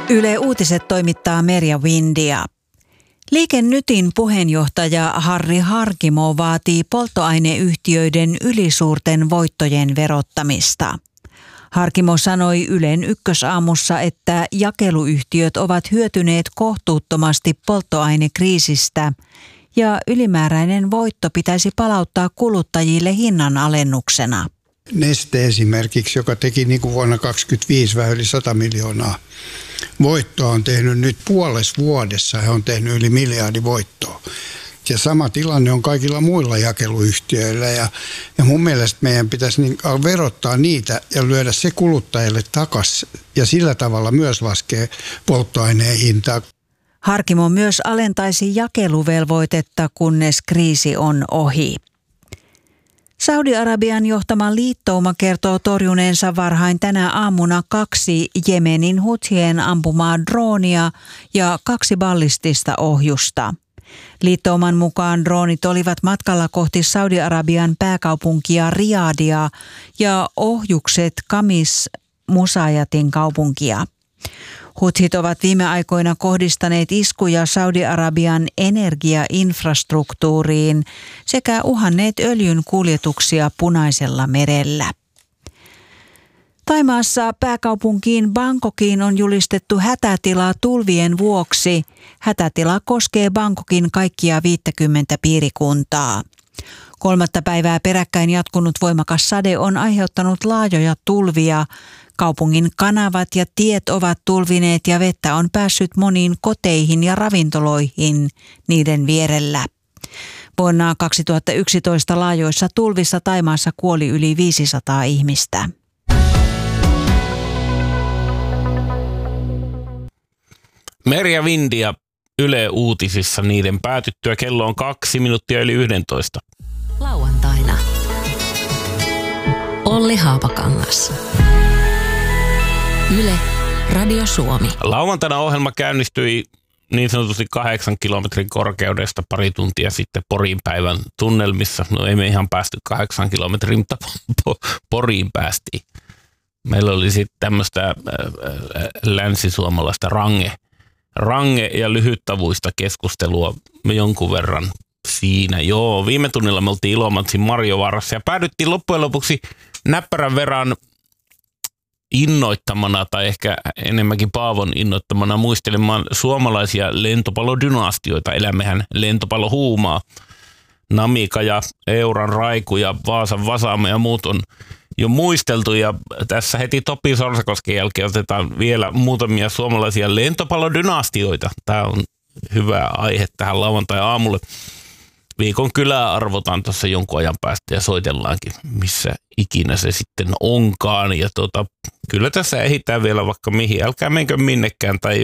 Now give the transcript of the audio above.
Yle Uutiset toimittaa Merja Windia. Liike Nytin puheenjohtaja Harri Harkimo vaatii polttoaineyhtiöiden ylisuurten voittojen verottamista. Harkimo sanoi Ylen Ykkösaamussa, että jakeluyhtiöt ovat hyötyneet kohtuuttomasti polttoainekriisistä ja ylimääräinen voitto pitäisi palauttaa kuluttajille hinnan-alennuksena. Neste esimerkiksi, joka teki niin kuin vuonna 2025 vähän yli 100 miljoonaa voittoa, on tehnyt nyt puolessa vuodessa, he on tehnyt yli miljardi voittoa. Ja sama tilanne on kaikilla muilla jakeluyhtiöillä ja mun mielestä meidän pitäisi verottaa niitä ja lyödä se kuluttajille takaisin ja sillä tavalla myös laskee polttoaineen hintaa. Harkimo myös alentaisi jakeluvelvoitetta, kunnes kriisi on ohi. Saudi-Arabian johtama liittouma kertoo torjuneensa varhain tänä aamuna 2 Jemenin Huthien ampumaa droonia ja 2 ballistista ohjusta. Liittouman mukaan droonit olivat matkalla kohti Saudi-Arabian pääkaupunkia Riyadia ja ohjukset Kamis Musayatin kaupunkia. Huthit ovat viime aikoina kohdistaneet iskuja Saudi-Arabian energiainfrastruktuuriin sekä uhanneet öljyn kuljetuksia Punaisella merellä. Thaimaassa pääkaupunkiin Bangkokiin on julistettu hätätila tulvien vuoksi. Hätätila koskee Bangkokin kaikkia 50 piirikuntaa. 3. päivää peräkkäin jatkunut voimakas sade on aiheuttanut laajoja tulvia. Kaupungin kanavat ja tiet ovat tulvineet ja vettä on päässyt moniin koteihin ja ravintoloihin niiden vierellä. Vuonna 2011 laajoissa tulvissa Thaimaassa kuoli yli 500 ihmistä. Merja Windia Yle Uutisissa niiden päätyttyä. Kello on 2 minuuttia yli 11. Lauantaina. Olli Haapakangas. Yle Radio Suomi. Lauantaina ohjelma käynnistyi niin sanotusti 8 kilometrin korkeudesta pari tuntia sitten Poriin päivän tunnelmissa. No ei me ihan päästy 8 kilometriin, mutta Poriin päästiin. Meillä oli sitten tämmöistä länsisuomalaista range- ja lyhyttavuista keskustelua jonkun verran siinä. Joo, viime tunnilla me oltiin Ilomantsin Marjovaarassa ja päädyttiin loppujen lopuksi näppärän verran innoittamana tai ehkä enemmänkin Paavon innoittamana muistelemaan suomalaisia lentopallodynastioita. Elämmehän lentopallohuumaa. Namika ja Euran Raiku ja Vaasan Vasaama ja muut on jo muisteltu ja tässä heti Topi Sorsakosken jälkeen otetaan vielä muutamia suomalaisia lentopallodynastioita. Tämä on hyvä aihe tähän lauantai-aamulle. Viikon kylää arvotaan tuossa jonkun ajan päästä ja soitellaankin, missä ikinä se sitten onkaan. Ja kyllä tässä ehditään vielä vaikka mihin. Älkää menkö minnekään tai